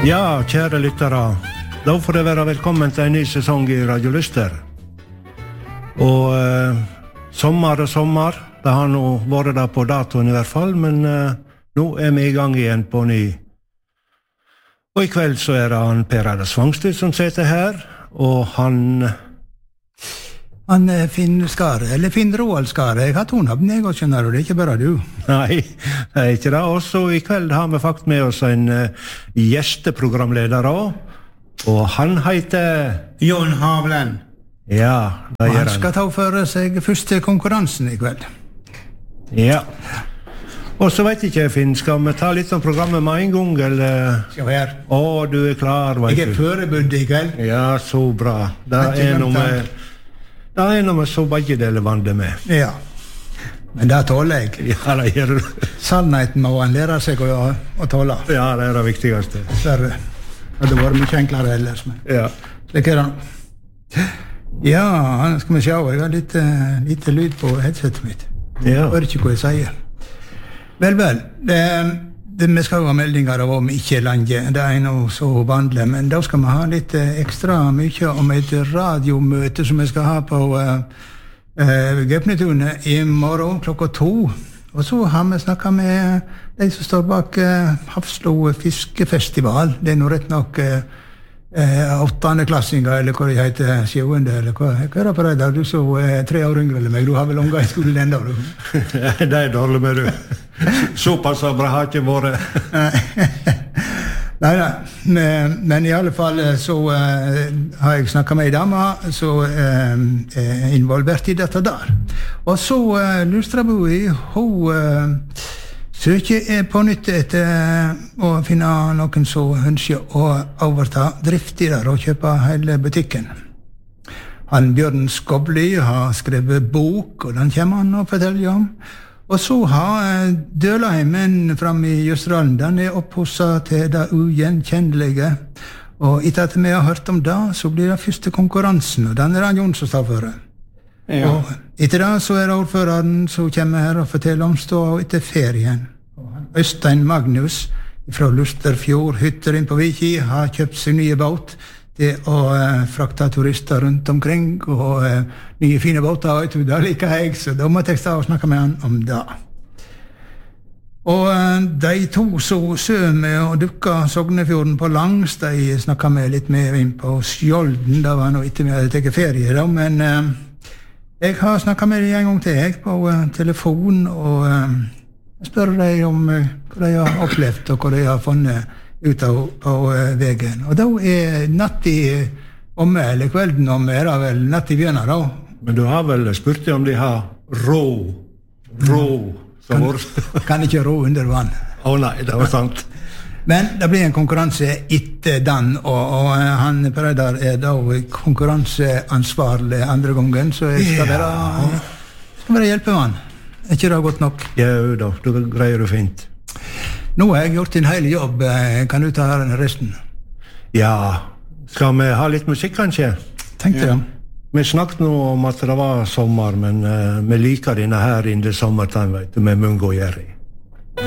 Ja, kjære lyttere, da får det være velkommen til en ny sesong i Radio Lyster. Og sommer, det har nå vært der på datoen i hvert fall, men nå vi i gang igjen på ny. Og i kveld så det han Per Eider Svangsted som sitter her, og han Finn Skare, eller Finn Roald Skare. Jeg har tonavn, jeg også, skjønner du, det ikke bare du. Nei, det ikke det. Og så i kveld har vi faktisk med oss en gjesteprogramleder også, og han heter Jon Havlen. Ja, det gjør han. Han skal ta for seg første konkurransen i kveld. Ja. Og så vet ikke, Finn, skal vi ta litt om programmet med en gang, eller? Skal vi her. Du klar, vet du. Jeg forberedt i kveld. Ja, så bra. Det noe med så begge deler vande med. Ja, men det tåler jeg. Ja, det gjør du. Sannheten må han lære seg å tåle. Ja, det det viktigste. Det hadde vært mye enklere ellers, men ja. Slik det nå. Ja, skal vi se, jeg har litt lyd på headsetet mitt. Ja. Jeg hører ikke hva jeg sier. Vel, vi skal jo ha meldinger av om ikke lenge, det noe så vanlig, men da skal vi ha litt ekstra mye om et radiomøte som vi skal ha på Gaupnetunet i morgen klokka 2. Og så har vi snakket med de som står bak Hafslo Fiskefestival. Det nå rett nok 8. klassinger, eller hva det heter, 7. eller hva det på deg da? Du så 3 år yngre eller meg, du har vel unga i skolen enda, du? Det dårlig med du. Såpass bra har ikke vært. Nei, men i alle fall så har jeg snakket med en dame som involvert i dette der. Og så Lustraboi, hun søker på nytt etter å finne noen som ønsker å overta drift i der og kjøpe hele butikken. Han Bjørn Skobli har skrevet bok, og den kommer han å fortelle om. Og så har Dølaheimen frem i Jøsdalen, den opphosset til det ugjenkjennelige. Og etter at vi har hørt om det, så blir det første konkurransen, og den han Jon som står for det. Ja. Og etter det så det ordføreren som kommer her og forteller om stå etter ferien. Øystein Magnus fra Lusterfjord hytter inn på Viki har kjøpt sin nye båt til å frakte turister rundt omkring, og nye fine båter, vet du, det liker jeg, så da måtte jeg stå og snakke med han om det. Og de to som sømme og dukka Sognefjorden på langs, de snakket med litt mer inn på Skjolden, det var nå ikke vi hadde tatt ferie da, men jeg har snakket med dem en gang til, jeg, på telefon, og spør dem om hva de har opplevd, og hva de har funnet ut av på veien. Og da natt i omme, eller kvelden omme, det vel natt i bjørna da. Men du har vel spurt om de har rå, kan ikke rå under vann. Nei, det var sant. Men det blir en konkurranse etter den, og han Per Eider da konkurranseansvarlig andre gangen, så jeg skal være hjelpemann. Ikke det godt nok? Ja, da greier du fint. Nå har jeg gjort en hel jobb, kan du ta resten? Ja, skal vi ha litt musikk kanskje? Tenkte jeg. Vi snakket nå om at det var sommer, men vi liker denne her in the summertime, vet du, med Mungo og Jerry.